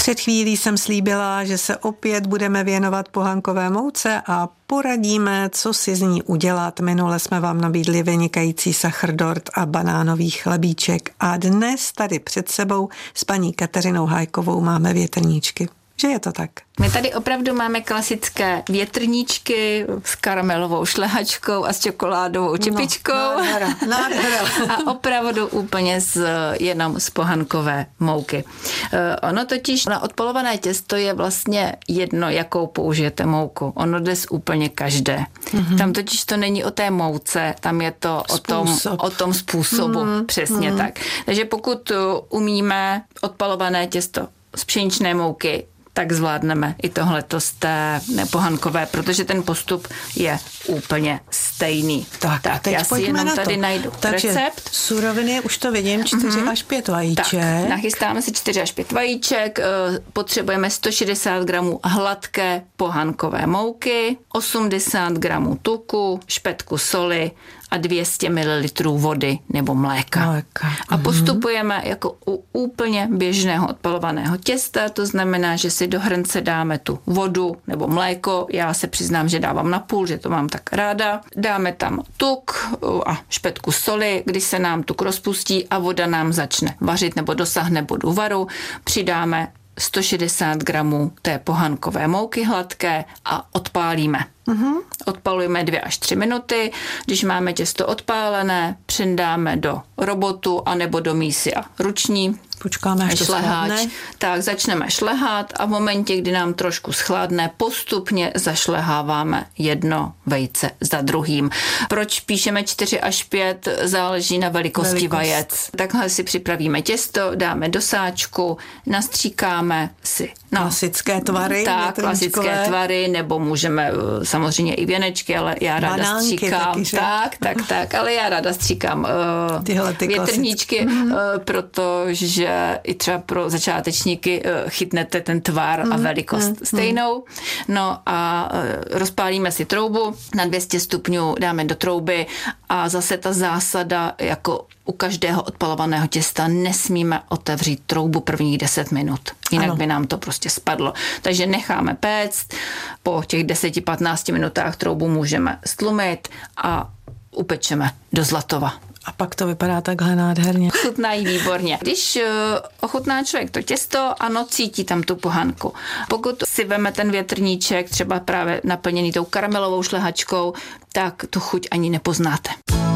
Před chvílí jsem slíbila, že se opět budeme věnovat pohankové mouce a poradíme, co si z ní udělat. Minule jsme vám nabídli vynikající sachrdort a banánový chlebíček a dnes tady před sebou s paní Kateřinou Hájkovou máme větrníčky. Že je to tak? My tady opravdu máme klasické větrníčky s karamelovou šlehačkou a s čokoládovou čepičkou. Nádhera. A opravdu úplně jenom z pohankové mouky. Ono totiž na odpalované těsto je vlastně jedno, jakou použijete mouku. Ono jde z úplně každé. Mm-hmm. Tam totiž to není o té mouce, tam je to o tom způsobu. Přesně tak. Takže pokud umíme odpalované těsto z pšeničné mouky, tak zvládneme i tohleto z té pohankové, protože ten postup je úplně stejný. Tak já si jenom tady najdu recept. Suroviny, už to vidím, 4 až 5 vajíček. Tak, nachystáme si 4 až 5 vajíček, potřebujeme 160 gramů hladké pohankové mouky, 80 gramů tuku, špetku soli a 200 ml vody nebo mléka. A postupujeme jako u úplně běžného odpalovaného těsta, to znamená, že si do hrnce dáme tu vodu nebo mléko, já se přiznám, že dávám na půl, že to mám tak ráda. Dáme tam tuk a špetku soli, když se nám tuk rozpustí a voda nám začne vařit nebo dosáhne bodu varu, přidáme 160 gramů té pohankové mouky hladké a odpálíme. Odpalujeme 2 až 3 minuty. Když máme těsto odpálené, přendáme do robotu anebo do mísy a ruční. Počkáme, až to schladne. Tak začneme šlehat a v momentě, kdy nám trošku schladne, postupně zašleháváme jedno vejce za druhým. Proč píšeme 4 až 5, záleží na velikosti vajec. Takhle si připravíme těsto, dáme do sáčku, nastříkáme si. Klasické tvary. Tak, klasické tvary, nebo můžeme samozřejmě i věnečky, ale já ráda stříkám. Tak, ale já ráda stříkám větrníčky, protože i třeba pro začátečníky chytnete ten tvar a velikost stejnou. No a rozpálíme si troubu, na 200 stupňů dáme do trouby a zase ta zásada, jako u každého odpalovaného těsta, nesmíme otevřít troubu prvních 10 minut. Jinak by nám to prostě spadlo. Takže necháme péct, po těch 10-15 minutách troubu můžeme stlumit a upečeme do zlatova. A pak to vypadá takhle nádherně. Chutnají výborně. Když ochutná člověk to těsto, ano, cítí tam tu pohanku. Pokud si veme ten větrníček, třeba právě naplněný tou karamelovou šlehačkou, tak tu chuť ani nepoznáte.